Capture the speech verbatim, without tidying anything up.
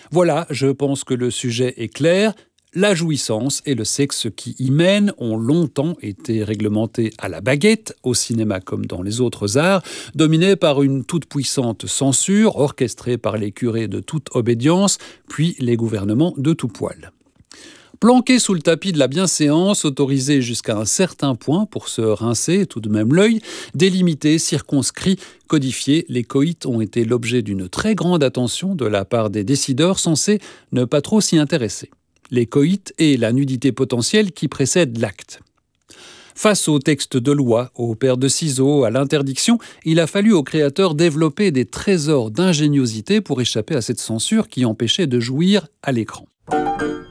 Voilà, je pense que le sujet est clair. La jouissance et le sexe qui y mènent ont longtemps été réglementés à la baguette, au cinéma comme dans les autres arts, dominés par une toute-puissante censure, orchestrée par les curés de toute obédience, puis les gouvernements de tout poil. Planqués sous le tapis de la bienséance, autorisés jusqu'à un certain point pour se rincer tout de même l'œil, délimités, circonscrits, codifiés, les coïts ont été l'objet d'une très grande attention de la part des décideurs censés ne pas trop s'y intéresser. Les coïts et la nudité potentielle qui précèdent l'acte. Face au texte de loi, aux paires de ciseaux, à l'interdiction, il a fallu aux créateurs développer des trésors d'ingéniosité pour échapper à cette censure qui empêchait de jouir à l'écran.